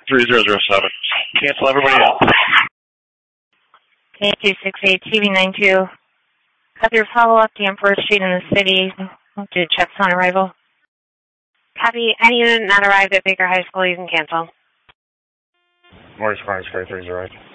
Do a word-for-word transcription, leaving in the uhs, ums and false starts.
three zero zero seven. Cancel everybody else. K two six eight T V nine two. Have your follow-up to Emperor Street in the city. Do checks on arrival. Copy. Any unit not arrived at Baker High School, you can cancel. Morris Farms, Square three zero eight.